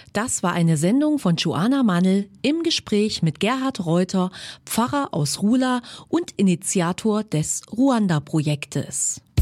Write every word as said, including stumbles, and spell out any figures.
Das war eine Sendung von Joanna Mannl im Gespräch mit Gerhard Reuter, Pfarrer aus Rula und Initiator des Ruanda-Projektes.